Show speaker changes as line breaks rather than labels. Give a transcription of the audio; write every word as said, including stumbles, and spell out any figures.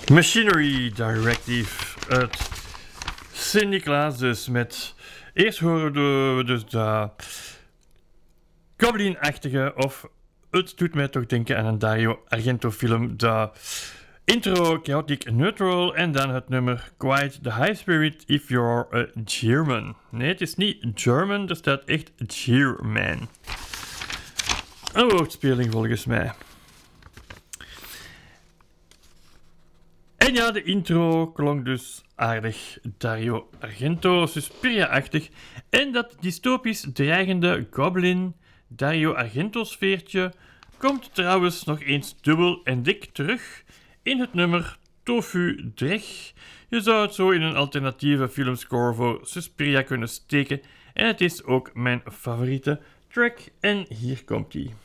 Machinery Directive uit Sint-Niklaas, dus met... Eerst horen we dus de Goblin-achtige, of het doet mij toch denken aan een Dario Argento film, de intro Chaotic Neutral en dan het nummer Quite the High Spirit If You're a German. Nee, het is niet German, er staat echt German. Een woordspeling volgens mij. En ja, de intro klonk dus aardig Dario Argento, Suspiria-achtig. En dat dystopisch dreigende Goblin Dario Argento-sfeertje komt trouwens nog eens dubbel en dik terug in het nummer Tofu Dreg. Je zou het zo in een alternatieve filmscore voor Suspiria kunnen steken. En het is ook mijn favoriete track. En hier komt ie.